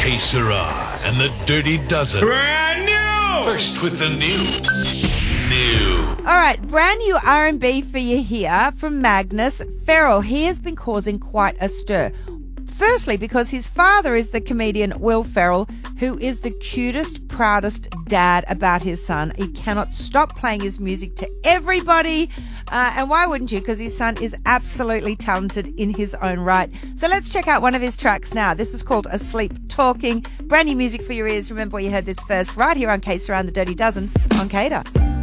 Que Sera and the Dirty Dozen. Brand new! First with the new. All right, brand new R&B for you here from Magnus Ferrell. He has been causing quite a stir. Firstly, because his father is the comedian Will Ferrell, who is the cutest, proudest dad about his son. He cannot stop playing his music to everybody. And why wouldn't you? Because his son is absolutely talented in his own right. So let's check out one of his tracks now. This is called Asleep Talking. Brand new music for your ears. Remember where you heard this first, right here on Que Sera and the Dirty Dozen on Cater.